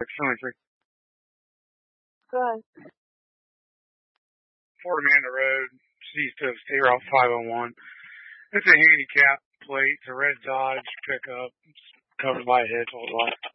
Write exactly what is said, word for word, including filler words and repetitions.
seventy-three. Go ahead. Fort Amanda Road, east of State Route five oh one. It's a handicap plate. It's a red Dodge pickup. It's covered by a hitch all the way.